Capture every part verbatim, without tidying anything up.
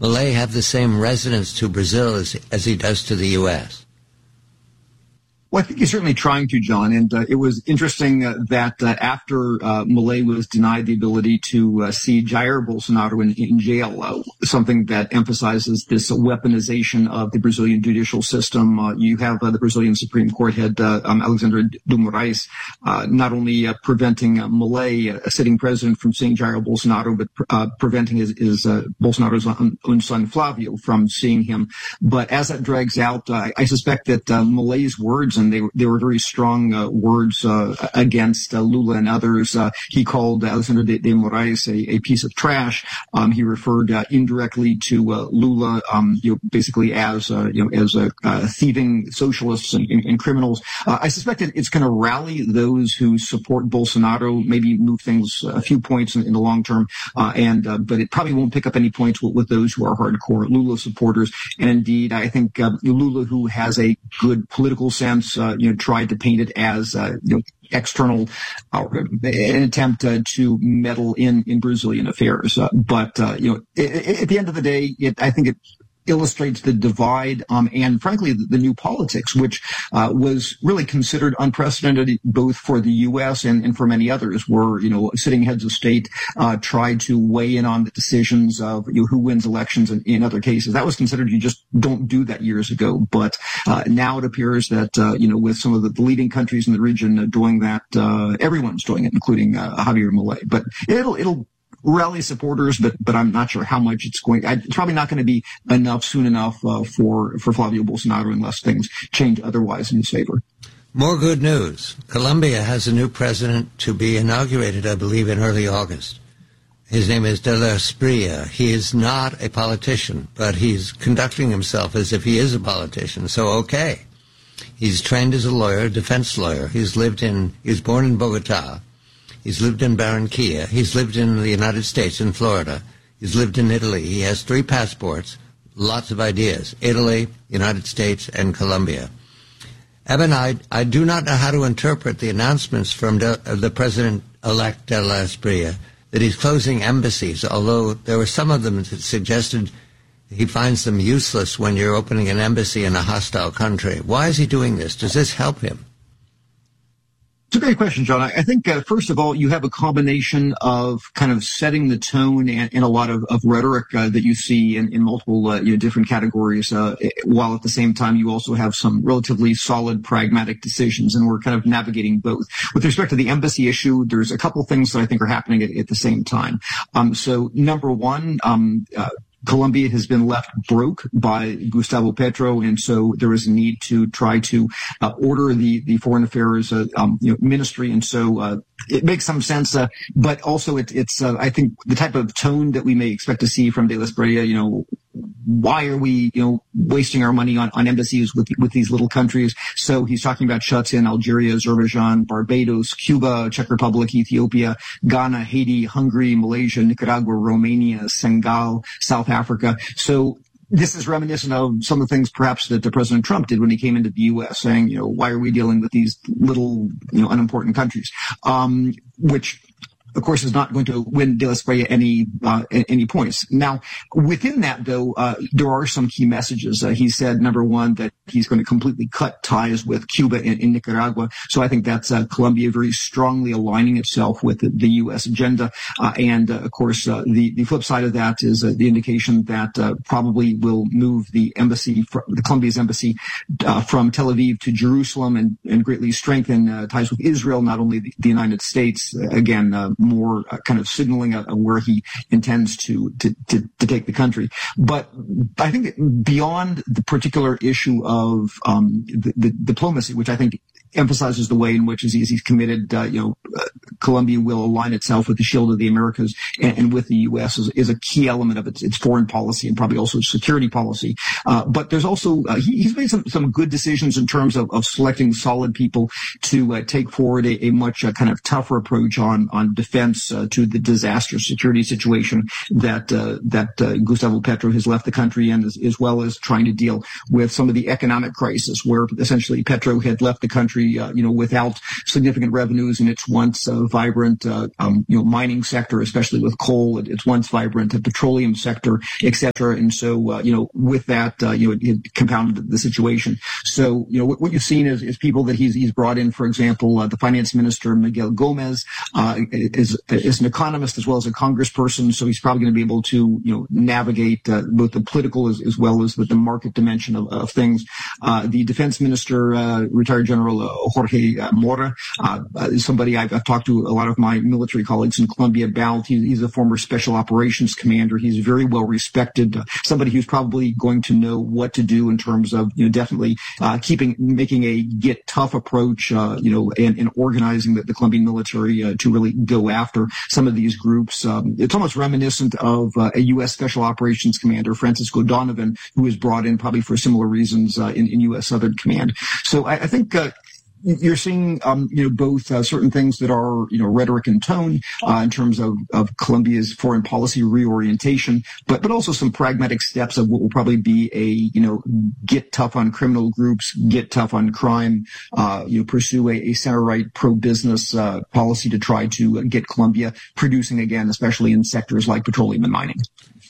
Milei have the same resonance to Brazil as, as he does to the U S? Well, I think he's certainly trying to, John. And uh, it was interesting uh, that uh, after uh, Milei was denied the ability to uh, see Jair Bolsonaro in, in jail, uh, something that emphasizes this weaponization of the Brazilian judicial system. Uh, you have uh, the Brazilian Supreme Court head, uh, um, Alexandre de Moraes, uh, not only uh, preventing uh, Milei, a sitting president, from seeing Jair Bolsonaro, but uh, preventing his, his uh, Bolsonaro's own, own son, Flavio, from seeing him. But as that drags out, uh, I suspect that uh, Milei's words, and they were, they were very strong uh, words uh, against uh, Lula and others. Uh, he called Alexandre de, de Moraes a, a piece of trash. Um, he referred uh, indirectly to uh, Lula, um, you know, basically as uh, you know as a uh, thieving socialists and, and, and criminals. Uh, I suspect it, it's going to rally those who support Bolsonaro, maybe move things a few points in, in the long term, uh, and uh, but it probably won't pick up any points with, with those who are hardcore Lula supporters. And indeed, I think uh, Lula, who has a good political sense, uh, you know, tried to paint it as uh, you know, external, uh, an attempt uh, to meddle in, in Brazilian affairs. Uh, but, uh, you know, it, at the end of the day, it, I think it illustrates the divide um, and, frankly, the, the new politics, which uh, was really considered unprecedented both for the U S and, and for many others, where, you know, sitting heads of state uh, tried to weigh in on the decisions of, you know, who wins elections in, in other cases. That was considered, you just don't do that years ago. But uh, now it appears that, uh, you know, with some of the leading countries in the region uh, doing that, uh, everyone's doing it, including uh, Javier Milei. But it'll, it'll, rally supporters, but but I'm not sure how much it's going. It's probably not going to be enough soon enough uh, for for Flavio Bolsonaro unless things change otherwise in his favor. More good news. Colombia has a new president to be inaugurated, I believe, in early August. His name is De la Espriella. He is not a politician, but he's conducting himself as if he is a politician. So, okay. He's trained as a lawyer, defense lawyer. He's lived in, he was born in Bogota. He's lived in Barranquilla. He's lived in the United States, in Florida. He's lived in Italy. He has three passports, lots of ideas. Italy, United States, and Colombia. Eben, I, I do not know how to interpret the announcements from de, uh, the President-elect De La Espriella that he's closing embassies, although there were some of them that suggested he finds them useless when you're opening an embassy in a hostile country. Why is he doing this? Does this help him? It's a great question, John. I think, uh, first of all, you have a combination of kind of setting the tone and, and a lot of, of rhetoric uh, that you see in, in multiple uh, you know, different categories, uh, while at the same time you also have some relatively solid pragmatic decisions, and we're kind of navigating both. With respect to the embassy issue, there's a couple things that I think are happening at, at the same time. Um, so, number one, um, uh, Colombia has been left broke by Gustavo Petro, and so there is a need to try to uh, order the, the foreign affairs uh, um, you know, ministry, and so uh, it makes some sense. Uh, but also, it, it's uh, I think the type of tone that we may expect to see from De La Espriella. You know, why are we you know wasting our money on, on embassies with with these little countries? So he's talking about shuts in Algeria, Azerbaijan, Barbados, Cuba, Czech Republic, Ethiopia, Ghana, Haiti, Hungary, Malaysia, Nicaragua, Romania, Senegal, South Africa. So this is reminiscent of some of the things perhaps that President Trump did when he came into the U S, saying, you know, why are we dealing with these little, you know, unimportant countries? Um, which, of course, is not going to win De La Espriella any uh, any points. Now, within that, though, uh, there are some key messages. Uh, he said, number one, that he's going to completely cut ties with Cuba and, and Nicaragua. So I think that's uh, Colombia very strongly aligning itself with the, the U S agenda. Uh, and, uh, of course, uh, the, the flip side of that is uh, the indication that uh, probably will move the embassy, fr- the Colombia's embassy uh, from Tel Aviv to Jerusalem, and, and greatly strengthen uh, ties with Israel, not only the, the United States. Uh, again, uh, more uh, kind of signaling uh, where he intends to, to, to, to take the country. But I think that beyond the particular issue of um, the, the diplomacy, which I think emphasizes the way in which, as he's committed, uh, you know, uh, Colombia will align itself with the Shield of the Americas and, and with the U S is, is a key element of its, its foreign policy and probably also security policy. Uh, but there's also, uh, he, he's made some, some good decisions in terms of, of selecting solid people to uh, take forward a, a much uh, kind of tougher approach on, on defense uh, to the disastrous security situation that, uh, that uh, Gustavo Petro has left the country in, as, as well as trying to deal with some of the economic crisis where essentially Petro had left the country country, uh, you know, without significant revenues in its once uh, vibrant, uh, um, you know, mining sector, especially with coal, its once vibrant uh, petroleum sector, et cetera. And so, uh, you know, with that, uh, you know, it, it compounded the situation. So, you know, what, what you've seen is, is people that he's, he's brought in, for example, uh, the finance minister, Miguel Gomez, uh, is, is an economist as well as a congressperson. So he's probably going to be able to, you know, navigate uh, both the political as, as well as the, the market dimension of, of things. Uh, the defense minister, uh, retired General uh, Jorge uh, Mora, uh, is somebody I've, I've talked to a lot of my military colleagues in Colombia about. He, he's a former special operations commander. He's very well respected. Uh, somebody who's probably going to know what to do in terms of, you know, definitely uh, keeping, making a get tough approach, uh, you know, and, and organizing the, the Colombian military uh, to really go after some of these groups. Um, it's almost reminiscent of uh, a U S Special Operations Commander, Francisco Donovan, who was brought in probably for similar reasons uh, in, in U S Southern Command. So I, I think uh, you're seeing, um, you know, both uh, certain things that are, you know, rhetoric and tone uh, in terms of, of Colombia's foreign policy reorientation, but but also some pragmatic steps of what will probably be a, you know, get tough on criminal groups, get tough on crime, uh, you know, pursue a, a center-right pro-business uh, policy to try to get Colombia producing again, especially in sectors like petroleum and mining.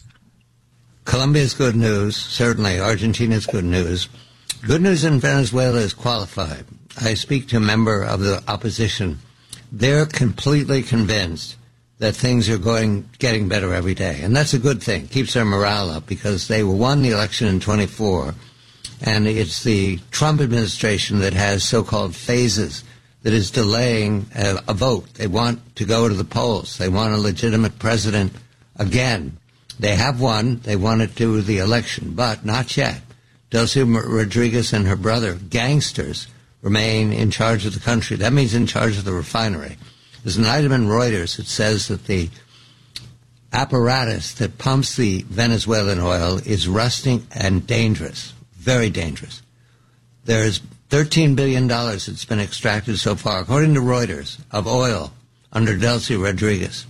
Colombia's good news, certainly. Argentina's good news. Good news in Venezuela is qualified. I speak to a member of the opposition. They're completely convinced that things are going, getting better every day. And that's a good thing. Keeps their morale up because they won the election in twenty-four. And it's the Trump administration that has so-called phases that is delaying a, a vote. They want to go to the polls. They want a legitimate president again. They have won. They want to do the election, but not yet. Delcy Rodriguez and her brother, gangsters, remain in charge of the country. That means in charge of the refinery. There's an item in Reuters that says that the apparatus that pumps the Venezuelan oil is rusting and dangerous, very dangerous. There's thirteen billion dollars that's been extracted so far, according to Reuters, of oil under Delcy Rodriguez.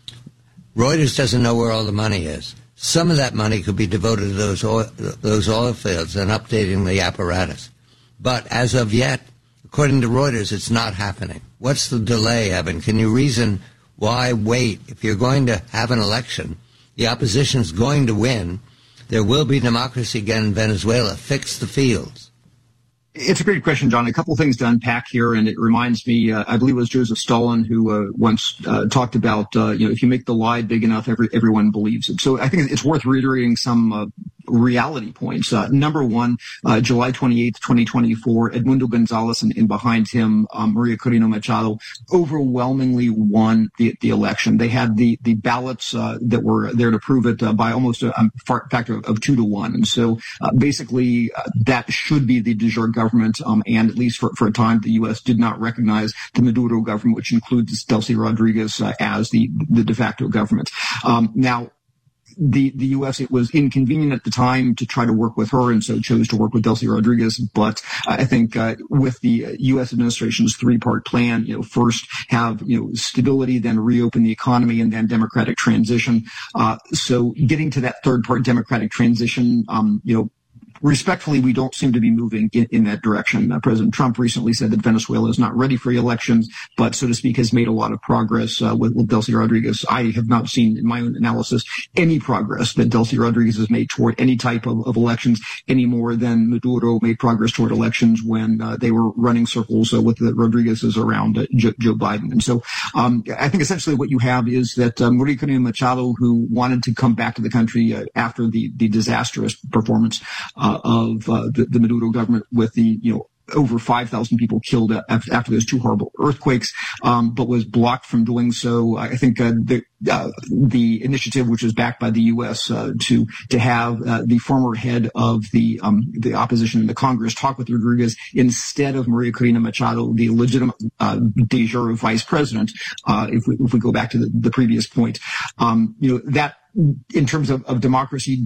Reuters doesn't know where all the money is. Some of that money could be devoted to those oil, those oil fields and updating the apparatus. But as of yet, according to Reuters, it's not happening. What's the delay, Evan? Can you reason why wait? If you're going to have an election, the opposition's going to win. There will be democracy again in Venezuela. Fix the fields. It's a great question, John. A couple of things to unpack here, and it reminds me, uh, I believe it was Joseph Stalin who uh, once uh, talked about, uh, you know, if you make the lie big enough, every, everyone believes it. So I think it's worth reiterating some uh, reality points. Uh, number one, uh, July twenty-eighth, twenty twenty-four, Edmundo Gonzalez and, and behind him, um, Maria Corina Machado overwhelmingly won the, the election. They had the, the ballots uh, that were there to prove it uh, by almost a, a factor of, of two to one. And so uh, basically uh, that should be the de jure government. Government, um, and at least for, for a time, the U S did not recognize the Maduro government, which includes Delcy Rodriguez uh, as the, the de facto government. Um, now, the, the U S, it was inconvenient at the time to try to work with her, and so chose to work with Delcy Rodriguez. But I think uh, with the U S administration's three-part plan, you know, first have, you know, stability, then reopen the economy, and then democratic transition. Uh, so getting to that third part, democratic transition, um, you know, respectfully, we don't seem to be moving in, in that direction. Uh, President Trump recently said that Venezuela is not ready for elections, but, so to speak, has made a lot of progress uh, with, with Delcy Rodriguez. I have not seen, in my own analysis, any progress that Delcy Rodriguez has made toward any type of, of elections any more than Maduro made progress toward elections when uh, they were running circles uh, with the Rodriguez's around uh, Joe, Joe Biden. And so um, I think essentially what you have is that uh, Maria Corina Machado, who wanted to come back to the country uh, after the, the disastrous performance uh, of uh, the, the Maduro government with the, you know, over five thousand people killed after, after those two horrible earthquakes, um, but was blocked from doing so. I think uh, the uh, the initiative, which was backed by the U S, uh, to to have uh, the former head of the um, the opposition in the Congress talk with Rodriguez instead of Maria Corina Machado, the legitimate uh, de jure vice president. Uh, if we if we go back to the, the previous point, um, you know that. In terms of, of democracy, doesn't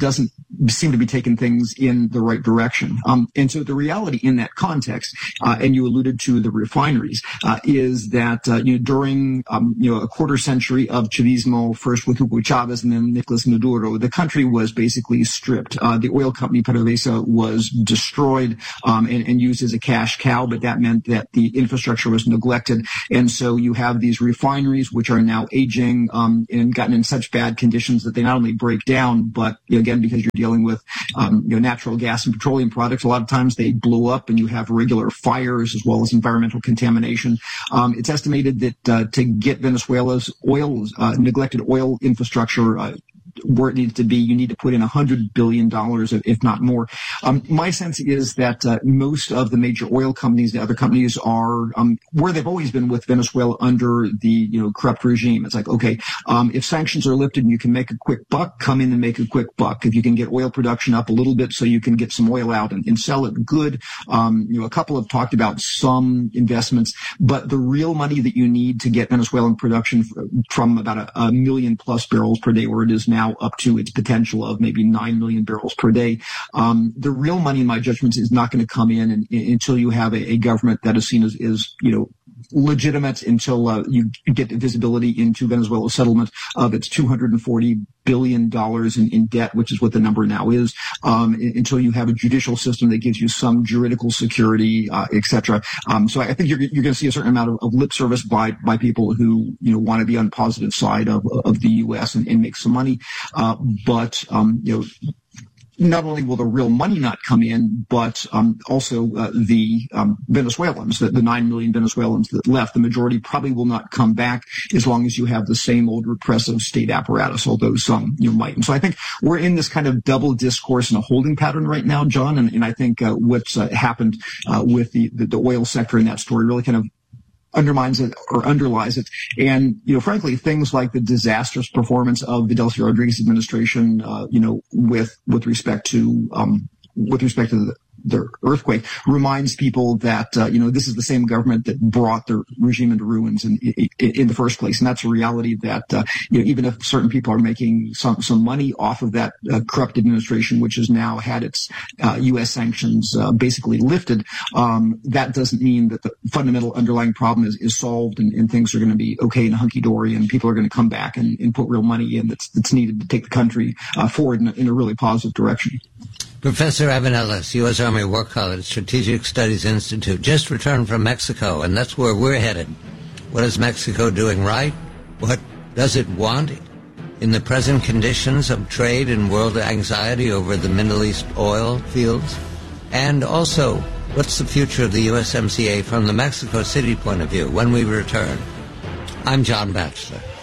seem to be taking things in the right direction. Um, and so the reality in that context, uh, and you alluded to the refineries, uh, is that uh, you know during um, you know a quarter century of Chavismo, first with Hugo Chavez and then Nicolas Maduro, the country was basically stripped. Uh, the oil company PDVSA was destroyed um, and, and used as a cash cow, but that meant that the infrastructure was neglected, and so you have these refineries which are now aging um, and gotten in such bad conditions that they not only break down, but you know, again, because you're dealing with um, you know, natural gas and petroleum products, a lot of times they blow up and you have regular fires as well as environmental contamination. Um, it's estimated that uh, to get Venezuela's oil, uh, neglected oil infrastructure uh, where it needs to be, you need to put in one hundred billion dollars, if not more. Um, my sense is that uh, most of the major oil companies, the other companies, are um, where they've always been with Venezuela under the you know corrupt regime. It's like, okay, um, if sanctions are lifted and you can make a quick buck, come in and make a quick buck. If you can get oil production up a little bit so you can get some oil out and, and sell it, good. Um, you know, a couple have talked about some investments, but the real money that you need to get Venezuelan production from about a, a million plus barrels per day, where it is now, up to its potential of maybe nine million barrels per day. Um, the real money, in my judgment, is not going to come in and, until you have a, a government that is seen as, is, you know, legitimate, until uh, you get visibility into Venezuela's settlement of its two hundred forty billion dollars in, in debt, which is what the number now is, um, until you have a judicial system that gives you some juridical security, uh, et cetera. Um, so I think you're, you're going to see a certain amount of, of lip service by, by people who, you know, want to be on the positive side of, of the U S and, and make some money. Uh, but, um, you know, not only will the real money not come in, but um, also uh, the um, Venezuelans, the, the nine million Venezuelans that left, the majority probably will not come back as long as you have the same old repressive state apparatus, although some you might. And so I think we're in this kind of double discourse and a holding pattern right now, John, and, and I think uh, what's uh, happened uh, with the, the, the oil sector in that story really kind of undermines it or underlies it. And, you know, frankly, things like the disastrous performance of the Delcy Rodriguez administration, uh, you know, with, with respect to, um, with respect to the, the earthquake, reminds people that, uh, you know, this is the same government that brought the regime into ruins in, in, in the first place. And that's a reality that, uh, you know, even if certain people are making some, some money off of that uh, corrupt administration, which has now had its uh, U S sanctions uh, basically lifted, um, that doesn't mean that the fundamental underlying problem is, is solved and, and things are going to be okay and hunky-dory and people are going to come back and, and put real money in that's, that's needed to take the country uh, forward in a, in a really positive direction. Professor Evan Ellis, U S Army War College Strategic Studies Institute, just returned from Mexico, and that's where we're headed. What is Mexico doing right? What does it want in the present conditions of trade and world anxiety over the Middle East oil fields? And also, what's the future of the U S M C A from the Mexico City point of view when we return? I'm John Batchelor.